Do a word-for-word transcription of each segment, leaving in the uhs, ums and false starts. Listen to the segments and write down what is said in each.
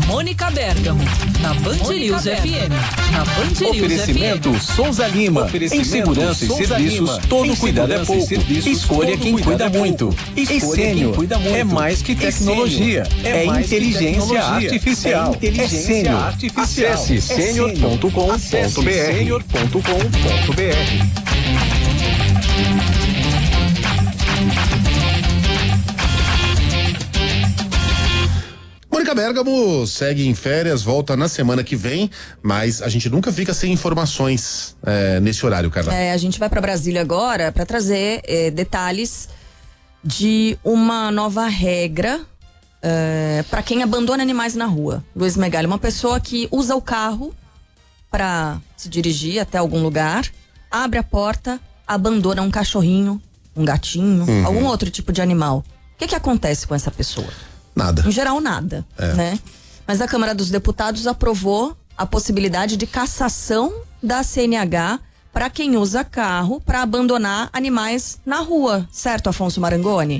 Mônica Bergamo, na Band News F M. Na Band News Oferecimento F M. Souza Lima. Oferecimento em segurança e serviços, Lima. Todo cuidado é pouco. Escolha quem cuida muito. E Sênior é mais que tecnologia. É inteligência artificial. É Sênior. Acesse sênior ponto com ponto br. sênior ponto com ponto br. Mônica Bergamo segue em férias, volta na semana que vem, mas a gente nunca fica sem informações é, nesse horário, Carla. É, a gente vai para Brasília agora para trazer é, detalhes de uma nova regra é, para quem abandona animais na rua. Luiz Megali, uma pessoa que usa o carro para se dirigir até algum lugar, abre a porta, abandona um cachorrinho, um gatinho, uhum. algum outro tipo de animal. O que que acontece com essa pessoa? Nada. Em geral, nada, é. né? Mas a Câmara dos Deputados aprovou a possibilidade de cassação da C N H para quem usa carro para abandonar animais na rua, certo, Afonso Marangoni?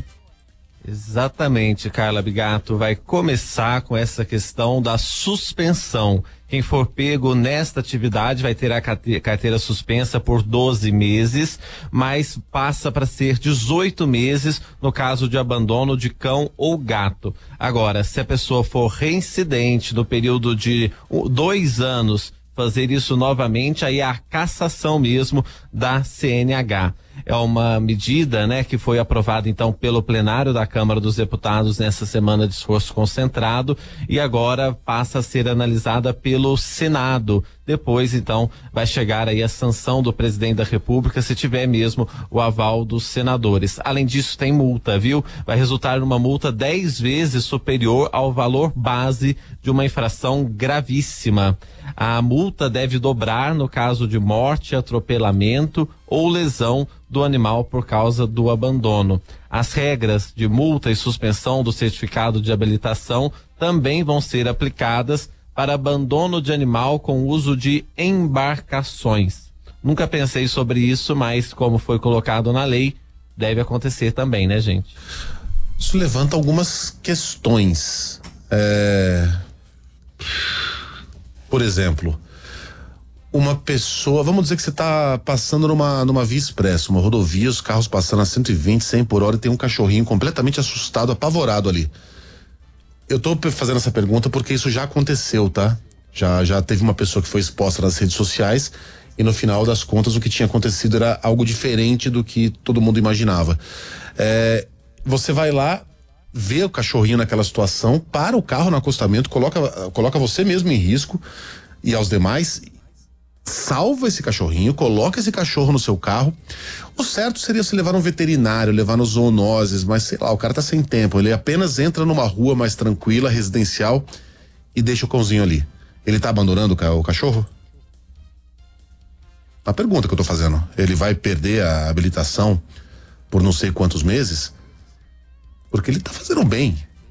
Exatamente, Carla Bigato, vai começar com essa questão da suspensão. Quem for pego nesta atividade vai ter a carteira suspensa por doze meses, mas passa para ser dezoito meses no caso de abandono de cão ou gato. Agora, se a pessoa for reincidente no período de dois anos, fazer isso novamente, aí é a cassação mesmo da C N H. É uma medida, né, que foi aprovada então pelo plenário da Câmara dos Deputados nessa semana de esforço concentrado e agora passa a ser analisada pelo Senado. Depois, então, vai chegar aí a sanção do presidente da República, se tiver mesmo o aval dos senadores. Além disso, tem multa, viu? Vai resultar numa multa dez vezes superior ao valor base de uma infração gravíssima. A multa deve dobrar no caso de morte, atropelamento ou lesão do animal por causa do abandono. As regras de multa e suspensão do certificado de habilitação também vão ser aplicadas para abandono de animal com uso de embarcações. Nunca pensei sobre isso, mas como foi colocado na lei, deve acontecer também, né, gente? Isso levanta algumas questões. É... Por exemplo, uma pessoa, vamos dizer que você está passando numa, numa via expressa, uma rodovia, os carros passando a cento e vinte, cem por hora e tem um cachorrinho completamente assustado, apavorado ali. Eu tô fazendo essa pergunta porque isso já aconteceu, tá? Já, já teve uma pessoa que foi exposta nas redes sociais e no final das contas o que tinha acontecido era algo diferente do que todo mundo imaginava. É, você vai lá, vê o cachorrinho naquela situação, para o carro no acostamento, coloca, coloca você mesmo em risco e aos demais, salva esse cachorrinho, coloca esse cachorro no seu carro. O certo seria se levar no veterinário, levar nos zoonoses, mas sei lá, o cara tá sem tempo, ele apenas entra numa rua mais tranquila, residencial e deixa o cãozinho ali. Ele tá abandonando o cachorro? A pergunta que eu tô fazendo, ele vai perder a habilitação por não sei quantos meses? Porque ele tá fazendo bem.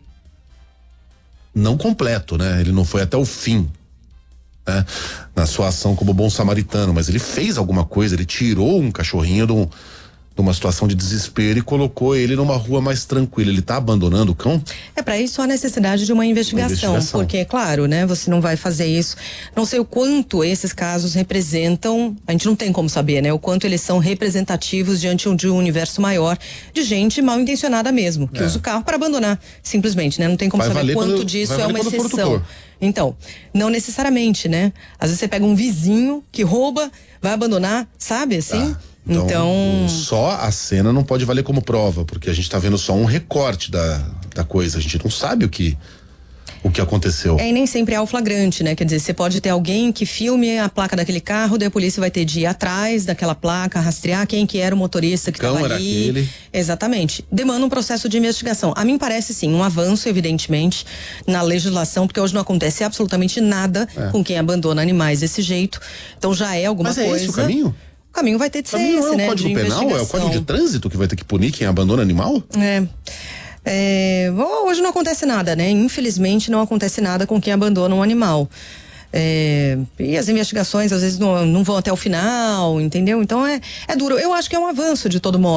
Não completo, né? Ele não foi até o fim, né? Na sua ação como bom samaritano, mas ele fez alguma coisa, ele tirou um cachorrinho de, um, de uma situação de desespero e colocou ele numa rua mais tranquila. Ele tá abandonando o cão? É, para isso há necessidade de uma investigação, uma investigação, porque, claro, né, você não vai fazer isso. Não sei o quanto esses casos representam, a gente não tem como saber, né, o quanto eles são representativos diante de um universo maior de gente mal intencionada mesmo, que é. usa o carro para abandonar, simplesmente, né, não tem como vai saber quanto quando, disso é uma exceção. Então, não necessariamente, né? Às vezes você pega um vizinho que rouba, vai abandonar, sabe, assim? Ah, então, então, só a cena não pode valer como prova, porque a gente tá vendo só um recorte da, da coisa, a gente não sabe o que o que aconteceu. É, e nem sempre é o flagrante, né? Quer dizer, você pode ter alguém que filme a placa daquele carro, daí a polícia vai ter de ir atrás daquela placa, rastrear quem que era o motorista que estava ali. Era aquele. Exatamente. Demanda um processo de investigação. A mim parece, sim, um avanço, evidentemente, na legislação, porque hoje não acontece absolutamente nada é. com quem abandona animais desse jeito. Então já é alguma Mas é coisa. Esse o caminho? O caminho vai ter de ser esse, não é o né? Código Penal? É o Código de Trânsito que vai ter que punir quem abandona animal? É. É, hoje não acontece nada, né? Infelizmente não acontece nada com quem abandona um animal. É, e as investigações às vezes não, não vão até o final, entendeu? Então é, é duro. Eu acho que é um avanço de todo modo.